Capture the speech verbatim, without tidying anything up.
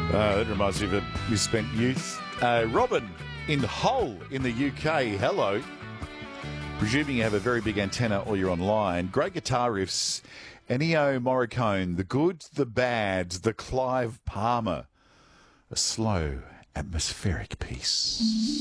Uh, that reminds me of a misspent youth. Uh, Robin in Hull in the U K. Hello. Presuming you have a very big antenna or you're online. Great guitar riffs. Ennio Morricone. The good, the bad, the Clive Palmer. A slow, atmospheric piece.